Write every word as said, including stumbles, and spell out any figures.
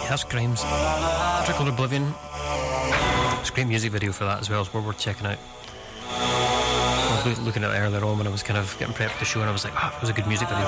that's Grimes. Trickle Oblivion. It's a great music video for that as well. It's well worth checking out. I was looking at it earlier on when I was kind of getting prepped for the show, and I was like, ah, oh, it was a good music video.